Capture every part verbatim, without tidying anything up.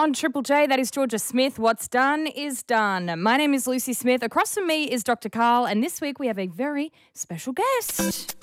on Triple J. That is Georgia Smith. What's done is done. My name is Lucy Smith. Across from me is Doctor Carl, and this week we have a very special guest.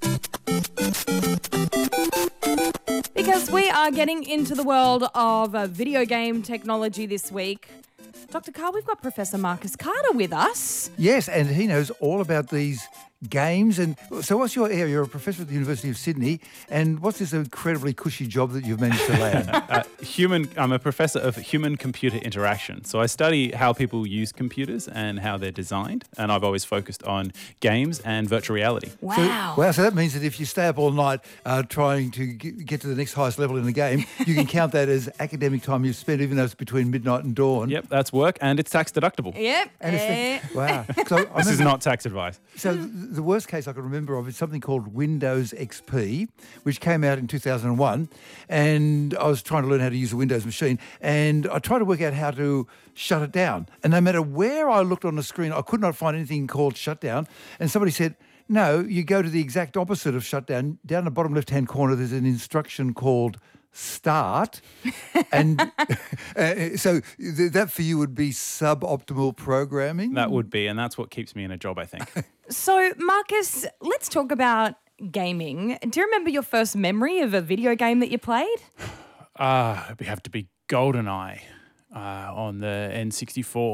Because we are getting into the world of uh, video game technology this week. Doctor Carl, we've got Professor Marcus Carter with us. Yes, and he knows all about these games. And so what's your area? You're a professor at the University of Sydney, and what's this incredibly cushy job that you've managed to land? uh, human. I'm a professor of human-computer interaction. So I study how people use computers and how they're designed, and I've always focused on games and virtual reality. Wow. So, wow, so that means that if you stay up all night uh, trying to g- get to the next highest level in the game, you can count that as academic time you've spent, even though it's between midnight and dawn. Yep, that's work, and it's tax deductible. Yep. And eh. it's the, wow. So I This remember- is not tax advice. So th- the worst case I can remember of is something called Windows X P, which came out in two thousand one, and I was trying to learn how to use a Windows machine, and I tried to work out how to shut it down. And no matter where I looked on the screen, I could not find anything called shutdown. And somebody said, no, you go to the exact opposite of shutdown. Down the bottom left-hand corner, there's an instruction called start. And uh, so th- that for you would be suboptimal programming? That would be, and that's what keeps me in a job, I think. So, Marcus, let's talk about gaming. Do you remember your first memory of a video game that you played? Ah, uh, it'd have to be GoldenEye uh, on the N sixty-four.